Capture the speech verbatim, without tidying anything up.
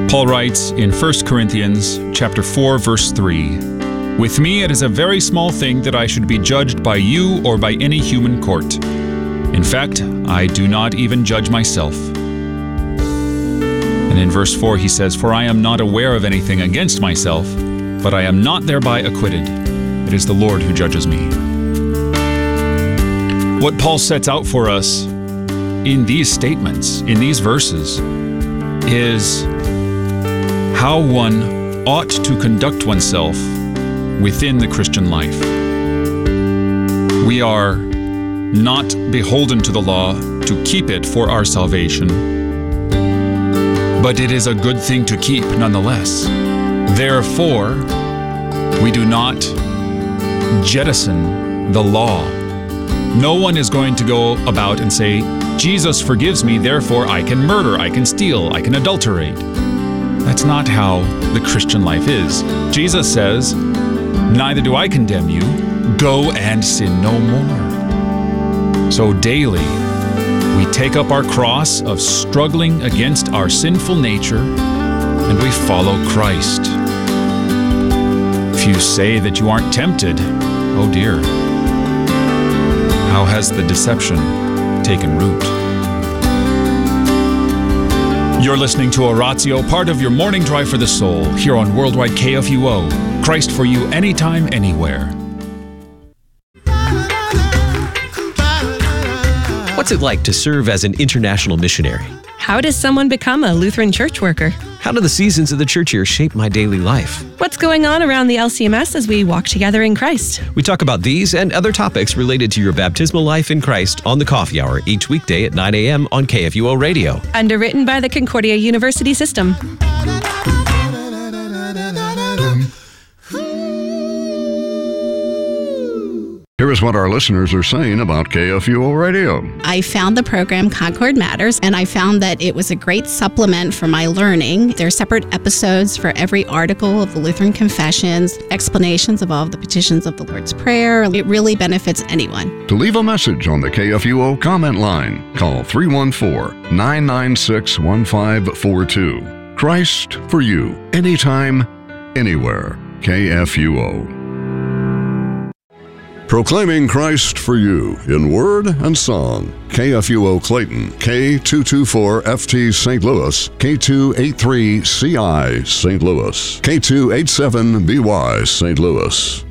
Paul writes in First Corinthians chapter four, verse three, "With me it is a very small thing that I should be judged by you or by any human court. In fact, I do not even judge myself." And in verse four he says, "For I am not aware of anything against myself, but I am not thereby acquitted. It is the Lord who judges me." What Paul sets out for us in these statements, in these verses, is how one ought to conduct oneself within the Christian life. We are not beholden to the law to keep it for our salvation, but it is a good thing to keep nonetheless. Therefore, we do not jettison the law. No one is going to go about and say, "Jesus forgives me, therefore I can murder, I can steal, I can adulterate." That's not how the Christian life is. Jesus says, "Neither do I condemn you. Go and sin no more." So daily, we take up our cross of struggling against our sinful nature and we follow Christ. If you say that you aren't tempted, oh dear, how has the deception taken root? You're listening to Oratio, part of your morning drive for the soul, here on Worldwide K F U O. Christ for you anytime, anywhere. What's it like to serve as an international missionary? How does someone become a Lutheran church worker? How do the seasons of the church year shape my daily life? What's going on around the L C M S as we walk together in Christ? We talk about these and other topics related to your baptismal life in Christ on the Coffee Hour each weekday at nine a.m. on K F U O Radio. Underwritten by the Concordia University System. Here is what our listeners are saying about K F U O Radio. I found the program Concord Matters, and I found that it was a great supplement for my learning. There are separate episodes for every article of the Lutheran Confessions, explanations of all of the petitions of the Lord's Prayer. It really benefits anyone. To leave a message on the K F U O comment line, call three one four, nine nine six, one five four two. Christ for you, anytime, anywhere. K F U O. Proclaiming Christ for you in word and song. K F U O Clayton, K two twenty-four F T Saint Louis, K two eighty-three C I Saint Louis, K two eighty-seven B Y Saint Louis.